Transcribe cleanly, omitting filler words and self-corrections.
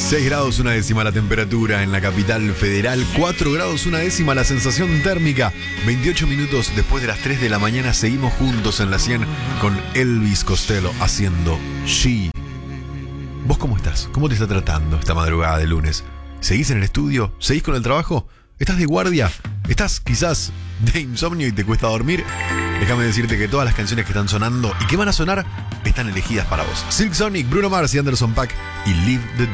6 grados una décima la temperatura en la capital federal, 4 grados una décima la sensación térmica, 28 minutos después de las 3 de la mañana seguimos juntos en la 100 con Elvis Costello haciendo She. ¿Vos cómo estás? ¿Cómo te está tratando esta madrugada de lunes? ¿Seguís en el estudio? ¿Seguís con el trabajo? ¿Estás de guardia? ¿Estás quizás de insomnio y te cuesta dormir? Déjame decirte que todas las canciones que están sonando y que van a sonar están elegidas para vos. Silk Sonic, Bruno Mars y Anderson .Paak y Leave the